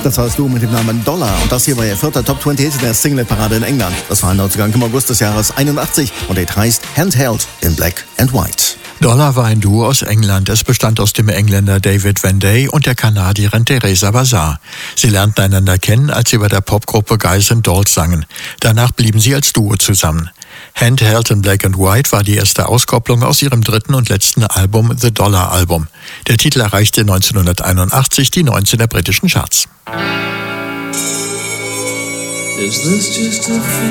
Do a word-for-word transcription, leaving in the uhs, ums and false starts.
Das heißt du mit dem Namen Dollar. Und das hier war ihr vierter Top zwanzig Hit in der Single-Parade in England. Das war ein Neuzugang im August des Jahres einundachtzig und es heißt Handheld in Black and White. Dollar war ein Duo aus England. Es bestand aus dem Engländer David Van Day und der Kanadierin Teresa Bazar. Sie lernten einander kennen, als sie bei der Popgruppe Guys and Dolls sangen. Danach blieben sie als Duo zusammen. Handheld in Black and White war die erste Auskopplung aus ihrem dritten und letzten Album The Dollar Album. Der Titel erreichte neunzehnhunderteinundachtzig die neunzehn der britischen Charts. Is this just a